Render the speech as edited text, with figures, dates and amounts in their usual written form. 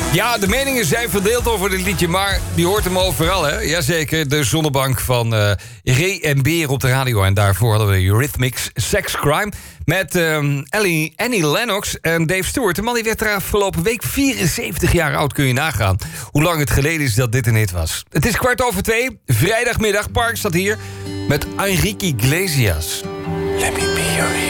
Ja, de meningen zijn verdeeld over dit liedje, maar die hoort hem overal, hè? Jazeker, de zonnebank van Ray en Beer op de radio. En daarvoor hadden we Eurythmics, Sex Crime... met Annie Lennox en Dave Stewart. De man die werd er afgelopen week 74 jaar oud, kun je nagaan. Hoe lang het geleden is dat dit een hit was. Het is 2:15, vrijdagmiddag. Park staat hier met Enrique Iglesias. Let me be your hero.